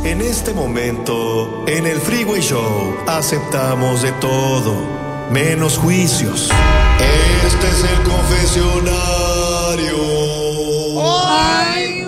En este momento, en el Freeway Show, aceptamos de todo, menos juicios. Este es el confesionario. ¡Ay,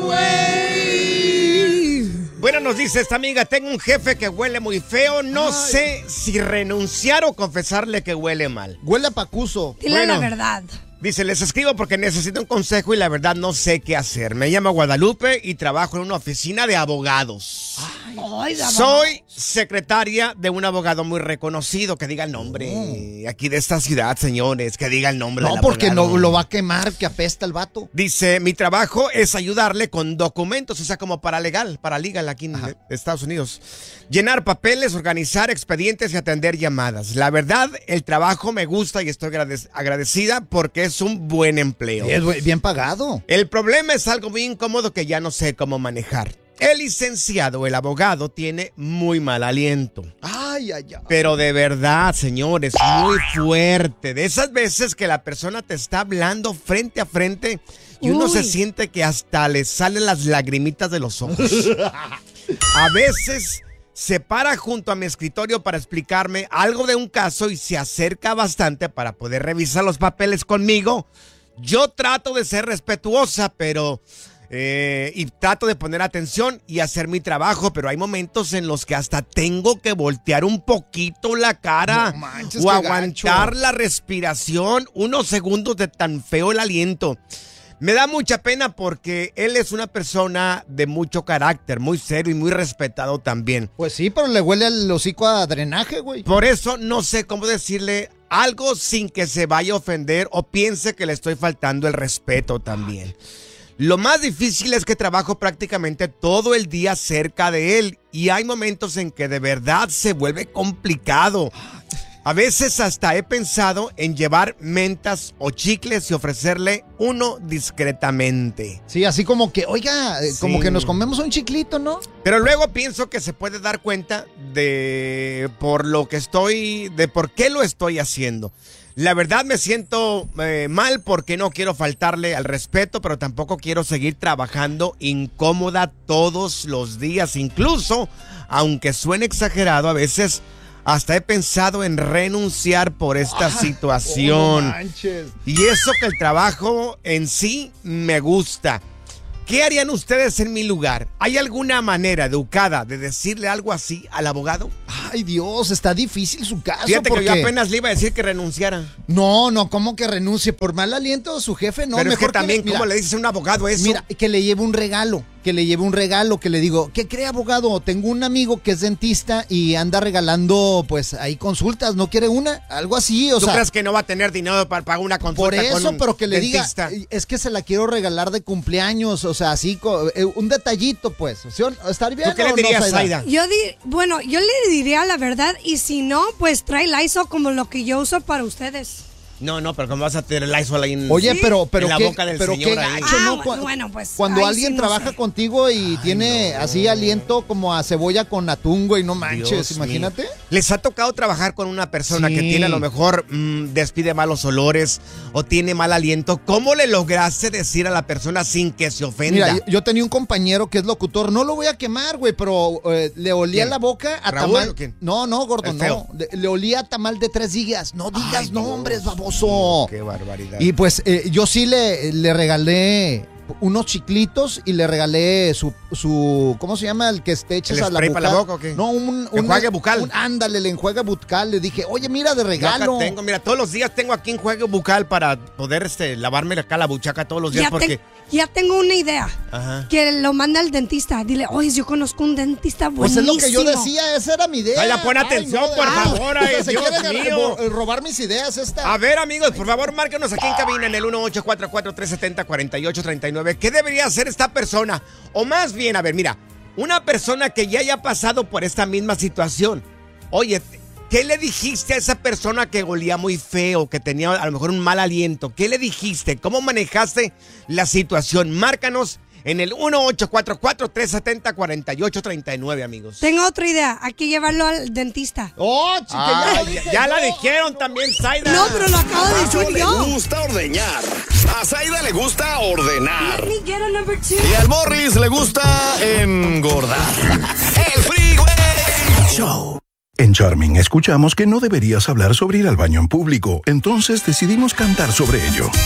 güey! Bueno, nos dice esta amiga, tengo un jefe que huele muy feo, no sé si renunciar o confesarle que huele mal. Huele a pacuso. Dile la verdad. Dice, les escribo porque necesito un consejo y la verdad no sé qué hacer. Me llamo Guadalupe y trabajo en una oficina de abogados. Ay, Soy secretaria de un abogado muy reconocido. Que diga el nombre aquí de esta ciudad, señores. Que diga el nombre del No, porque abogado. no lo va a quemar, que apesta el vato. Dice, mi trabajo es ayudarle con documentos, o sea, como paralegal aquí en Estados Unidos. Llenar papeles, organizar expedientes y atender llamadas. La verdad, el trabajo me gusta y estoy agradecida porque es un buen empleo. Es bien pagado. El problema es algo muy incómodo que ya no sé cómo manejar. El licenciado, el abogado, tiene muy mal aliento. Ay. Pero de verdad, señores, muy fuerte. De esas veces que la persona te está hablando frente a frente y uno se siente que hasta le salen las lagrimitas de los ojos. A veces se para junto a mi escritorio para explicarme algo de un caso y se acerca bastante para poder revisar los papeles conmigo. Yo trato de ser respetuosa, pero... y trato de poner atención y hacer mi trabajo, pero hay momentos en los que hasta tengo que voltear un poquito la cara o aguantar la respiración unos segundos de tan feo el aliento. Me da mucha pena porque él es una persona de mucho carácter, muy serio y muy respetado también. Pues sí, pero le huele el hocico a drenaje, güey. Por eso no sé cómo decirle algo sin que se vaya a ofender o piense que le estoy faltando el respeto también. Lo más difícil es que trabajo prácticamente todo el día cerca de él y hay momentos en que de verdad se vuelve complicado. A veces hasta he pensado en llevar mentas o chicles y ofrecerle uno discretamente. Sí, así como que, oiga, como que nos comemos un chiclito, ¿no? Pero luego pienso que se puede dar cuenta de por qué lo estoy haciendo. La verdad me siento mal porque no quiero faltarle al respeto, pero tampoco quiero seguir trabajando incómoda todos los días. Incluso, aunque suene exagerado, a veces hasta he pensado en renunciar por esta situación. No manches. Y eso que el trabajo en sí me gusta. ¿Qué harían ustedes en mi lugar? ¿Hay alguna manera educada de decirle algo así al abogado? Ay, Dios, está difícil su caso. Fíjate porque... que yo apenas le iba a decir que renunciara. No, ¿cómo que renuncie? Por mal aliento de su jefe, no. Pero mejor es que también, mira, ¿cómo le dices a un abogado eso? Mira, que le lleve un regalo, que le digo, ¿qué cree, abogado? Tengo un amigo que es dentista y anda regalando, pues, ahí consultas, ¿no quiere una? Algo así, o sea. ¿Tú crees que no va a tener dinero para pagar una consulta por eso, con un pero que le dentista? diga, es que se la quiero regalar de cumpleaños, o sea, así, un detallito, pues. ¿Estar bien? ¿Tú qué le dirías, Zaida? Yo le diría la verdad y si no, pues trae Lysol como lo que yo uso para ustedes. No, pero ¿cómo vas a tener el Lysol ahí en, Oye, pero en la qué, boca del pero señor qué ahí? gacho, ¿no? Bueno, pues. Cuando ay, alguien sí, no trabaja sé. contigo y tiene así aliento como a cebolla con atún, güey, no manches, Dios imagínate. mío. ¿Les ha tocado trabajar con una persona Sí. que tiene a lo mejor despide malos olores o tiene mal aliento? ¿Cómo le lograste decir a la persona sin que se ofenda? Mira, yo tenía un compañero que es locutor, no lo voy a quemar, güey, pero le olía ¿Quién? la boca a ¿Raúl tamal. o quién? No, gordo, El no. feo. Le olía a tamal de 3 días. No digas Ay, Dios. nombres, baboso. Qué barbaridad. Y pues yo sí le regalé unos chiclitos y le regalé su ¿cómo se llama? El que te echas ¿El a la spray boca. para la boca o qué? No, un enjuague bucal. Ándale, el enjuague bucal. Le dije, oye, mira, de Yo regalo. acá tengo, mira, todos los días tengo aquí enjuague bucal para poder lavarme acá la buchaca todos los días porque... Ya tengo una idea. Ajá. Que lo manda al dentista. Dile, oye, yo conozco un dentista Pues buenísimo. es lo que yo decía, esa era mi idea. Zaida, pon atención, por favor, ay, se Dios quiere mío. robar mis ideas esta. A ver, amigos, por favor, márquenos aquí en cabina en el 1844-370-4839. ¿Qué debería hacer esta persona? O más bien, a ver, mira, una persona que ya haya pasado por esta misma situación. Oye, ¿qué le dijiste a esa persona que olía muy feo, que tenía a lo mejor un mal aliento? ¿Qué le dijiste? ¿Cómo manejaste la situación? Márcanos en el 1844-370-4839, amigos. Tengo otra idea. Hay que llevarlo al dentista. Oh, chica, ya la dijeron también, Zaida. No, pero lo acabo de A Paco decir le yo. gusta ordeñar. A Zaida le gusta ordenar. Let me get a number 2. Y al Morris le gusta engordar. El Show. En Charming escuchamos que no deberías hablar sobre ir al baño en público, entonces decidimos cantar sobre ello.